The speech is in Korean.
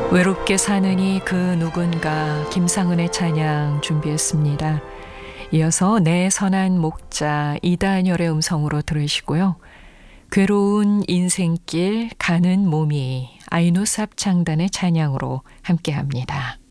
외롭게 사느니 그 누군가 김상은의 찬양 준비했습니다. 이어서 내 선한 목자 이다열의 음성으로 들으시고요. 괴로운 인생길 가는 몸이 아이누삽 창단의 찬양으로 함께합니다.